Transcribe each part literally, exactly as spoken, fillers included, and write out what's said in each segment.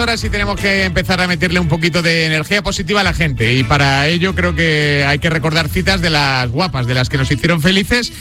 Ahora sí tenemos que empezar a meterle un poquito de energía positiva a la gente, y para ello creo que hay que recordar citas de las guapas, de las que nos hicieron felices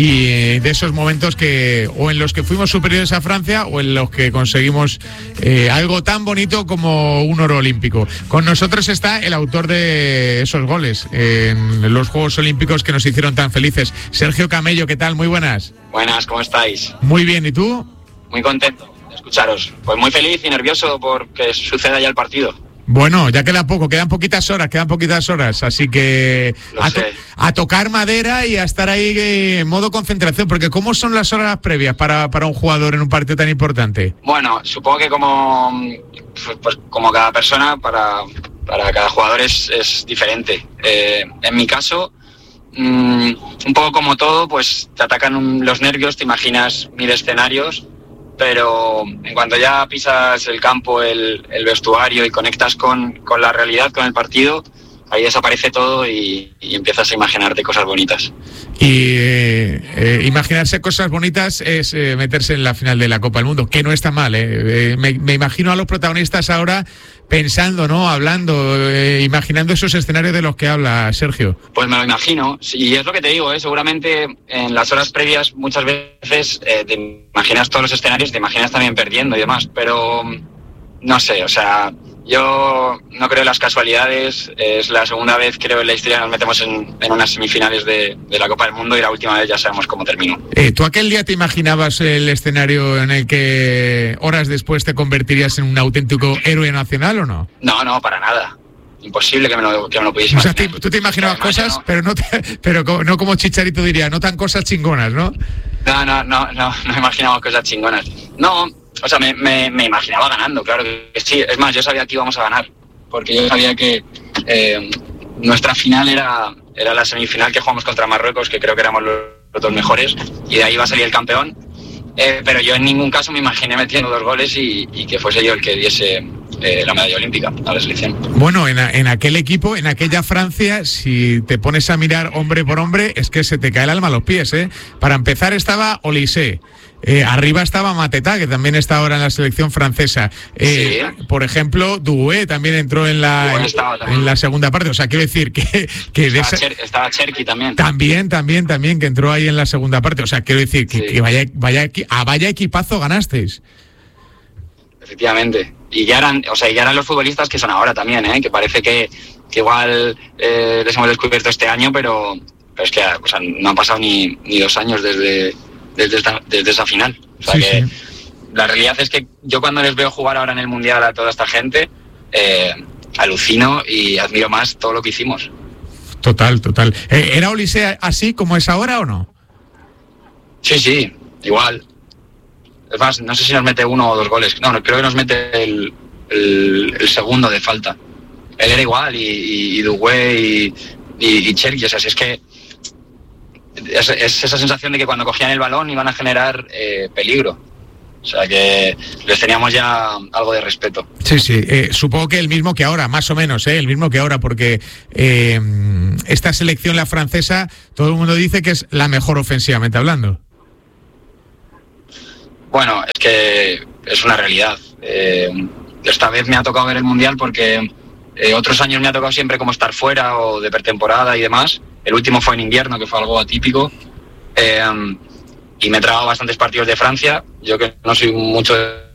y de esos momentos que o en los que fuimos superiores a Francia o en los que conseguimos eh, algo tan bonito como un oro olímpico. Con nosotros está el autor de esos goles en los Juegos Olímpicos que nos hicieron tan felices, Sergio Camello. ¿Qué tal? Muy buenas. Buenas, ¿cómo estáis? Muy bien, ¿y tú? Muy contento de escucharos. Pues muy feliz y nervioso porque suceda ya el partido. Bueno, ya queda poco, quedan poquitas horas, quedan poquitas horas, así que a, to- a tocar madera y a estar ahí en modo concentración, porque ¿cómo son las horas previas para, para un jugador en un partido tan importante? Bueno, supongo que como, pues, como cada persona, para, para cada jugador es, es diferente. Eh, en mi caso, mmm, un poco como todo, pues te atacan un, los nervios, te imaginas mil escenarios, pero en cuanto ya pisas el campo, el, el vestuario y conectas con, con la realidad, con el partido, ahí desaparece todo y, y empiezas a imaginarte cosas bonitas. Y eh, eh, imaginarse cosas bonitas es eh, meterse en la final de la Copa del Mundo, que no está mal, ¿eh? Eh, me, me imagino a los protagonistas ahora pensando, ¿no? Hablando, eh, imaginando esos escenarios de los que habla Sergio. Pues me lo imagino, y es lo que te digo, ¿eh? Seguramente en las horas previas muchas veces eh, te imaginas todos los escenarios, te imaginas también perdiendo y demás, pero no sé, o sea, yo no creo en las casualidades. Es la segunda vez, creo, en la historia nos metemos en, en unas semifinales de, de la Copa del Mundo, y la última vez ya sabemos cómo terminó. Eh, ¿Tú aquel día te imaginabas el escenario en el que horas después te convertirías en un auténtico héroe nacional o no? No, no, para nada. Imposible que me lo, que me lo pudiese imaginar. O sea, te, tú te imaginabas Además, cosas, no. pero no te, pero co- no como Chicharito diría, no tan cosas chingonas, ¿no? No, no, no, no, no imaginamos cosas chingonas. No, o sea, me, me, me imaginaba ganando, claro que sí. Es más, yo sabía que íbamos a ganar, porque yo sabía que eh, nuestra final era, era la semifinal que jugamos contra Marruecos, que creo que éramos los, los dos mejores, y de ahí iba a salir el campeón. Eh, pero yo en ningún caso me imaginé metiendo dos goles y, y que fuese yo el que diese eh, la medalla olímpica a la selección. Bueno, en, a, en aquel equipo, en aquella Francia, si te pones a mirar hombre por hombre, es que se te cae el alma a los pies, ¿eh? Para empezar estaba Olise. Eh, arriba estaba Mateta, que también está ahora en la selección francesa. Eh, sí. Por ejemplo, Doué también entró en la en, en la segunda parte. O sea, quiero decir que, que estaba, de esa... Cher, estaba Cherki también. También, también, también, que entró ahí en la segunda parte. O sea, quiero decir que, sí. que vaya, vaya, a vaya equipazo ganasteis. Efectivamente. Y ya eran, o sea, ya eran los futbolistas que son ahora también, ¿eh? Que parece que, que igual eh, les hemos descubierto este año, pero, pero es que o sea, no han pasado ni, ni dos años desde... Desde, esta, desde esa final. O sea sí, que sí. La realidad es que yo cuando les veo jugar ahora en el Mundial a toda esta gente, eh, alucino y admiro más todo lo que hicimos. Total, total. Eh, ¿Era Olise así como es ahora o no? Sí, sí, igual. Es más, no sé si nos mete uno o dos goles. No, creo que nos mete el, el, el segundo de falta. Él era igual, y, y, y Doué y, y, y Cherki. O sea, si es que Es, es esa sensación de que cuando cogían el balón iban a generar eh, peligro. O sea que les teníamos ya algo de respeto. Sí, sí, eh, supongo que el mismo que ahora, más o menos, eh, el mismo que ahora, porque eh, esta selección, la francesa, todo el mundo dice que es la mejor ofensivamente hablando. Bueno, es que es una realidad. Eh, esta vez me ha tocado ver el Mundial porque eh, otros años me ha tocado siempre como estar fuera o de pretemporada y demás. El último fue en invierno, que fue algo atípico. Eh, y me he tragado bastantes partidos de Francia. Yo que no soy mucho...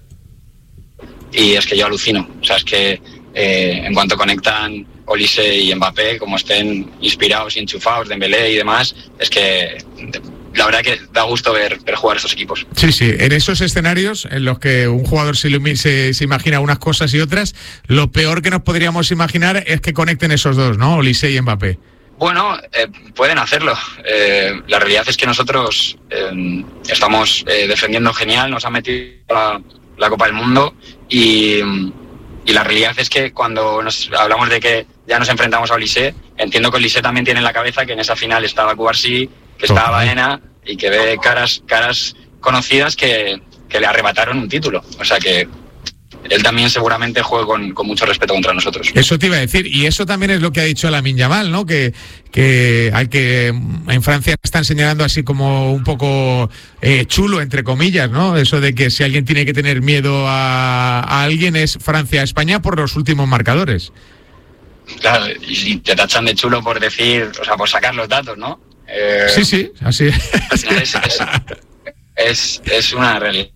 Y es que yo alucino. O sea, es que eh, en cuanto conectan Olise y Mbappé, como estén inspirados y enchufados, Dembélé y demás, es que la verdad que da gusto ver, ver jugar estos equipos. Sí, sí. En esos escenarios en los que un jugador se, se, se imagina unas cosas y otras, lo peor que nos podríamos imaginar es que conecten esos dos, ¿no? Olise y Mbappé. Bueno, eh, pueden hacerlo. Eh, la realidad es que nosotros eh, estamos eh, defendiendo genial, nos han metido la, la Copa del Mundo y, y la realidad es que cuando nos hablamos de que ya nos enfrentamos a Olise, entiendo que Olise también tiene en la cabeza que en esa final estaba Cubarsí, que estaba Baena y que ve caras, caras conocidas que, que le arrebataron un título. O sea que él también seguramente juega con, con mucho respeto contra nosotros. Eso te iba a decir, y eso también es lo que ha dicho Lamine Yamal, ¿no? Que, que hay que en Francia está están señalando así como un poco eh, chulo, entre comillas, ¿no? Eso de que si alguien tiene que tener miedo a, a alguien es Francia-España por los últimos marcadores. Claro, y te tachan de chulo por decir, o sea, por sacar los datos, ¿no? Eh, sí, sí, así es. Al final es, es, es, es una realidad.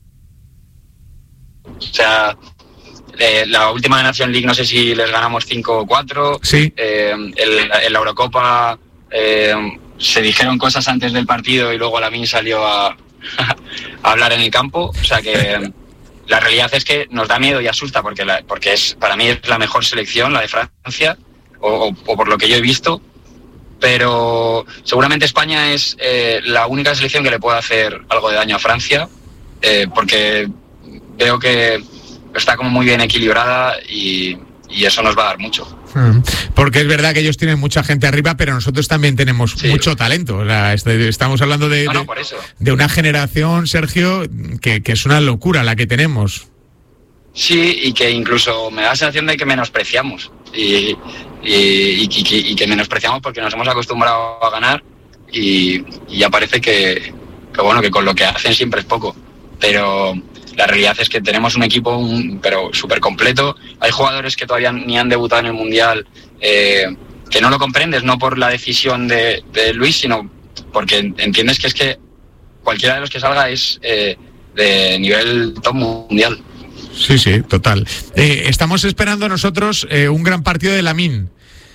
O sea, eh, la última Nation League no sé si les ganamos cinco o cuatro. Sí. Eh, el, en la Eurocopa eh, se dijeron cosas antes del partido y luego Lamine salió a, a hablar en el campo. O sea que la realidad es que nos da miedo y asusta porque, la, porque es, para mí es la mejor selección, la de Francia, o, o, o por lo que yo he visto. Pero seguramente España es eh, la única selección que le puede hacer algo de daño a Francia, eh, porque veo que está como muy bien equilibrada y, y eso nos va a dar mucho. Porque es verdad que ellos tienen mucha gente arriba, pero nosotros también tenemos sí. mucho talento. O sea, estamos hablando de, no, no, de, por eso. de una generación, Sergio, que, que es una locura la que tenemos. Sí, y que incluso me da la sensación de que menospreciamos. Y, y, y, y, y que menospreciamos porque nos hemos acostumbrado a ganar y, y ya parece que, que, bueno, que con lo que hacen siempre es poco. Pero la realidad es que tenemos un equipo un, pero súper completo. Hay jugadores que todavía ni han debutado en el Mundial, eh, que no lo comprendes, no por la decisión de, de Luis, sino porque entiendes que es que cualquiera de los que salga es eh, de nivel top mundial. Sí, sí, total. Eh, estamos esperando nosotros eh, un gran partido de Lamine.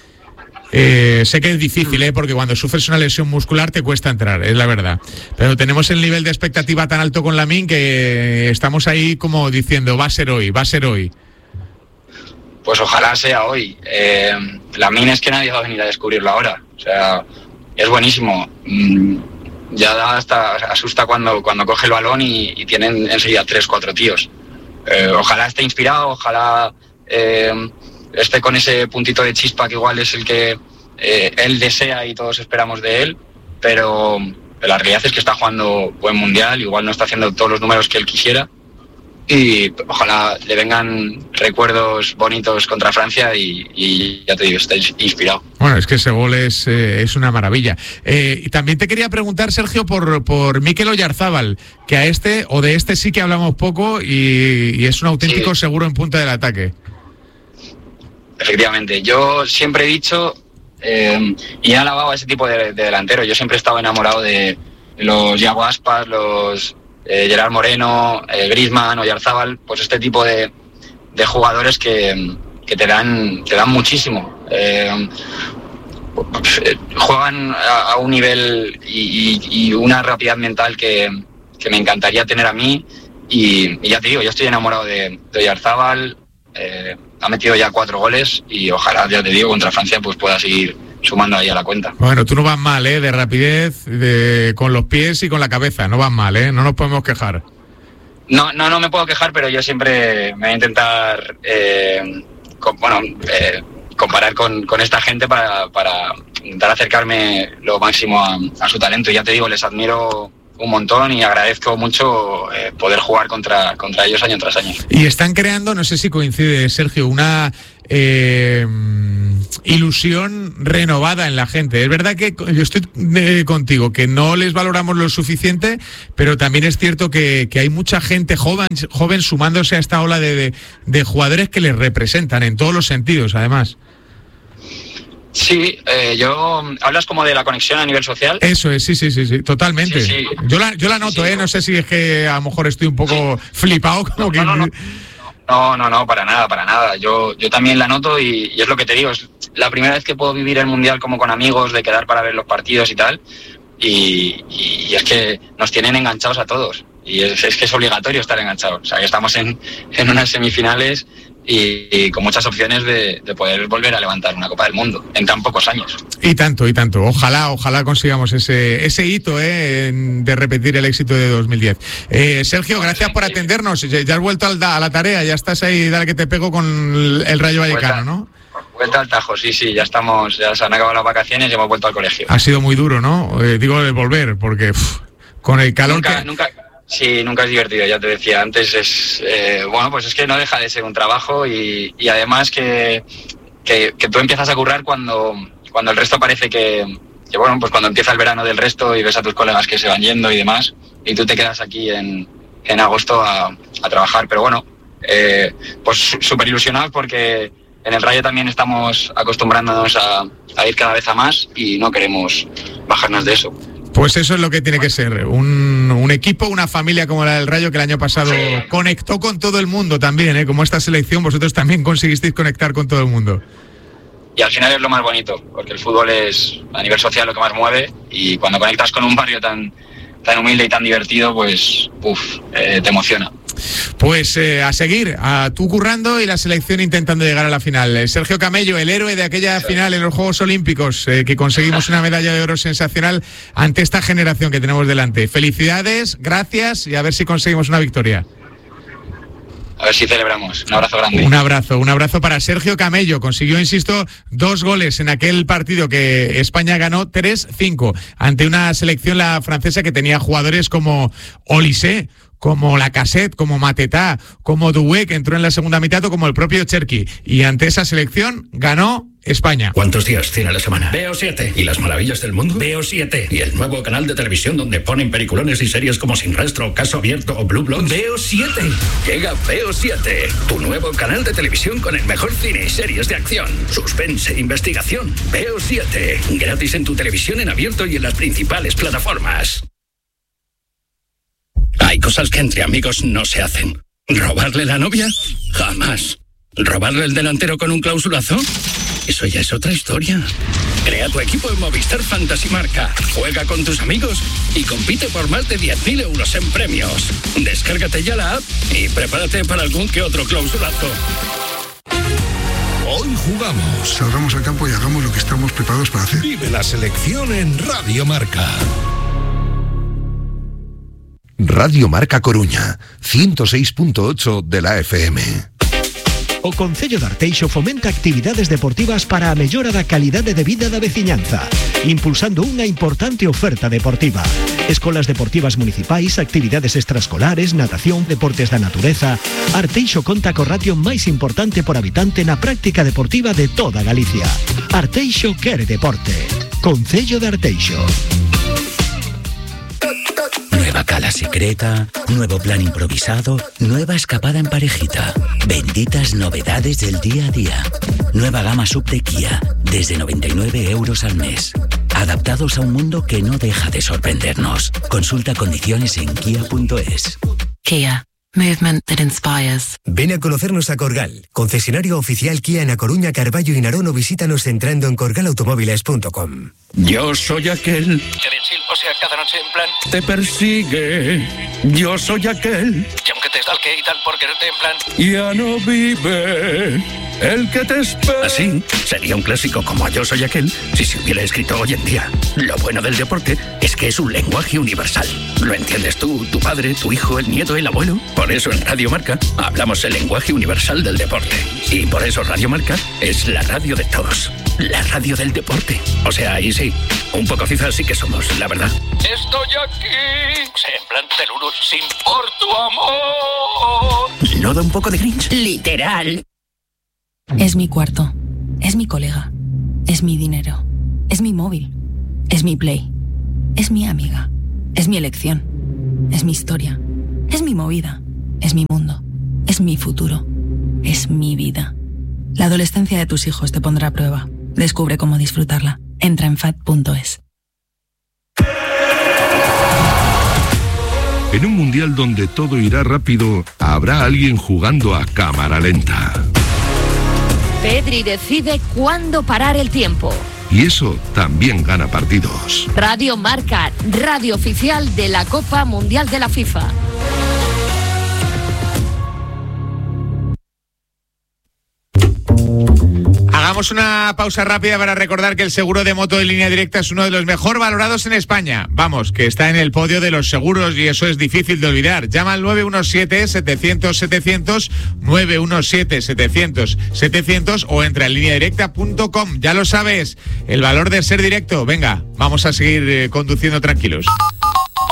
Eh, sé que es difícil, ¿eh? Porque cuando sufres una lesión muscular te cuesta entrar, es la verdad. Pero tenemos el nivel de expectativa tan alto con Lamine que estamos ahí como diciendo, va a ser hoy, va a ser hoy. Pues ojalá sea hoy. Eh, Lamine es que nadie va a venir a descubrirlo ahora. O sea, es buenísimo. Mm, ya da hasta asusta cuando, cuando coge el balón y, y tienen enseguida tres, cuatro tíos. Eh, ojalá esté inspirado, ojalá eh, esté con ese puntito de chispa que igual es el que eh, él desea y todos esperamos de él, pero la realidad es que está jugando buen mundial, igual no está haciendo todos los números que él quisiera y ojalá le vengan recuerdos bonitos contra Francia y, y ya te digo, está inspirado. Bueno, es que ese gol es, eh, es una maravilla. Eh, y también te quería preguntar, Sergio, por, por Mikel Oyarzábal, que a este, o de este sí que hablamos poco y, y es un auténtico sí. seguro en punta del ataque. Efectivamente, yo siempre he dicho, eh, y he alabado a ese tipo de, de delantero, yo siempre he estado enamorado de los Iago Aspas, los eh, Gerard Moreno, eh, Griezmann, Oyarzábal, pues este tipo de, de jugadores que, que te dan, te dan muchísimo. Eh, juegan a, a un nivel y, y, y una rapidez mental que, que me encantaría tener a mí y, y ya te digo, yo estoy enamorado de, de Oyarzábal, eh, ha metido ya cuatro goles y ojalá, ya te digo, contra Francia pues pueda seguir sumando ahí a la cuenta. Bueno, tú no vas mal, ¿eh? De rapidez, de, con los pies y con la cabeza, no vas mal, ¿eh? No nos podemos quejar. No, no, no me puedo quejar, pero yo siempre me voy a intentar, eh, con, bueno, eh, comparar con, con esta gente para, para intentar acercarme lo máximo a, a su talento. Y ya te digo, les admiro un montón y agradezco mucho eh, poder jugar contra, contra ellos año tras año. Y están creando, no sé si coincide, Sergio, una eh, ilusión renovada en la gente. Es verdad que yo estoy eh, contigo, que no les valoramos lo suficiente, pero también es cierto que, que hay mucha gente joven, joven sumándose a esta ola de, de, de jugadores que les representan en todos los sentidos, además. Sí, eh, yo hablas como de la conexión a nivel social. Eso es, sí, sí, sí, sí, totalmente. Sí, sí. Yo la, yo la noto, sí, sí. eh, no sé si es que a lo mejor estoy un poco sí. flipado, como no, que. No, no, no. no, no, no, para nada, para nada. Yo, yo también la noto y, y es lo que te digo, es la primera vez que puedo vivir el mundial como con amigos, de quedar para ver los partidos y tal. Y, y, y es que nos tienen enganchados a todos. Y es, es que es obligatorio estar enganchados. O sea, que estamos en, en unas semifinales. Y, y con muchas opciones de, de poder volver a levantar una Copa del Mundo en tan pocos años. Y tanto, y tanto. Ojalá, ojalá consigamos ese ese hito eh, de repetir el éxito de dos mil diez. Eh, Sergio, gracias por atendernos. Ya, ya has vuelto a la tarea, ya estás ahí, dale que te pego con el Rayo Vallecano, ¿no? Vuelta al Tajo, sí, sí, ya estamos, ya se han acabado las vacaciones y hemos vuelto al colegio. Ha sido muy duro, ¿no? Eh, digo, el volver, porque uf, con el calor nunca, que... Nunca... Sí, nunca es divertido, ya te decía antes, es eh, bueno, pues es que no deja de ser un trabajo y, y además que, que, que tú empiezas a currar cuando, cuando el resto parece que, que bueno, pues cuando empieza el verano del resto y ves a tus colegas que se van yendo y demás, y tú te quedas aquí en, en agosto a, a trabajar. Pero bueno, eh, pues súper ilusionados porque en el Rayo también estamos acostumbrándonos a, a ir cada vez a más y no queremos bajarnos de eso. Pues eso es lo que tiene que ser, un, un equipo, una familia como la del Rayo, que el año pasado sí. conectó con todo el mundo también, ¿eh? Como esta selección, vosotros también conseguisteis conectar con todo el mundo. Y al final es lo más bonito, porque el fútbol es a nivel social lo que más mueve, y cuando conectas con un barrio tan, tan humilde y tan divertido, pues uf, eh, te emociona. Pues eh, a seguir, a tú currando y la selección intentando llegar a la final. Eh, Sergio Camello, el héroe de aquella sí. final en los Juegos Olímpicos, eh, que conseguimos una medalla de oro sensacional ante esta generación que tenemos delante. Felicidades, gracias y a ver si conseguimos una victoria. A ver si celebramos. Un abrazo grande. Un abrazo, un abrazo para Sergio Camello. Consiguió, insisto, dos goles en aquel partido que España ganó tres cinco ante una selección, la francesa, que tenía jugadores como Olise, como Lacazette, como Matetá, como Doué, que entró en la segunda mitad, o como el propio Cherki. Y ante esa selección ganó España. ¿Cuántos días tiene la semana? Veo siete. ¿Y las maravillas del mundo? Veo siete. ¿Y el nuevo canal de televisión donde ponen peliculones y series como Sin Rastro, Caso Abierto o Blue Bloods? Veo siete. Llega Veo siete, tu nuevo canal de televisión con el mejor cine y series de acción, suspense, investigación. Veo siete. Gratis en tu televisión en abierto y en las principales plataformas. Hay cosas que entre amigos no se hacen. ¿Robarle la novia? Jamás. ¿Robarle el delantero con un clausulazo? Eso ya es otra historia. Crea tu equipo en Movistar Fantasy Marca. Juega con tus amigos y compite por más de diez mil euros en premios. Descárgate ya la app y prepárate para algún que otro clausulazo. Hoy jugamos. Salgamos al campo y hagamos lo que estamos preparados para hacer. Vive la selección en Radio Marca. Radio Marca Coruña, ciento seis punto ocho de la F M. O Concello de Arteixo fomenta actividades deportivas para a mellora da calidade de vida da veciñanza, impulsando unha importante oferta deportiva. Escolas deportivas municipais, actividades extraescolares, natación, deportes da natureza. Arteixo conta co ratio máis importante por habitante na práctica deportiva de toda Galicia. Arteixo quere deporte. Concello de Arteixo. Nueva cala secreta, nuevo plan improvisado, nueva escapada en parejita. Benditas novedades del día a día. Nueva gama sub de Kia, desde noventa y nueve euros al mes. Adaptados a un mundo que no deja de sorprendernos. Consulta condiciones en kia punto es. Kia. Movement that inspires. Ven a conocernos a Corgal, concesionario oficial Kia en A Coruña, Carballo y Narón, o visítanos entrando en corgal automóviles punto com. Yo soy aquel. Densil, o sea, cada noche en plan. Te persigue. Yo soy aquel. Y aunque te stalke y tal por quererte en plan. Ya no vive el que te espera. Así sería un clásico como Yo soy aquel si se hubiera escrito hoy en día. Lo bueno del deporte es que es un lenguaje universal. Lo entiendes tú, tu padre, tu hijo, el nieto, el abuelo. Por eso en Radio Marca hablamos el lenguaje universal del deporte. Y por eso Radio Marca es la radio de todos. La radio del deporte. O sea, ahí sí, un poco cifras sí que somos, la verdad. Estoy aquí. O sea, en plan Teluru, sin por tu amor. ¿No da un poco de Grinch? Literal. Es mi cuarto. Es mi colega. Es mi dinero. Es mi móvil. Es mi Play. Es mi amiga. Es mi elección. Es mi historia. Es mi movida. Es mi mundo. Es mi futuro. Es mi vida. La adolescencia de tus hijos te pondrá a prueba. Descubre cómo disfrutarla. Entra en fat punto es. En un mundial donde todo irá rápido, habrá alguien jugando a cámara lenta. Pedri decide cuándo parar el tiempo. Y eso también gana partidos. Radio Marca, radio oficial de la Copa Mundial de la FIFA. Hagamos una pausa rápida para recordar que el seguro de moto de Línea Directa es uno de los mejor valorados en España. Vamos, que está en el podio de los seguros y eso es difícil de olvidar. Llama al nueve uno siete, setecientos, setecientos, nueve uno siete, setecientos, setecientos o entra en línea directa punto com. Ya lo sabes, el valor de ser directo. Venga, vamos a seguir eh, conduciendo tranquilos.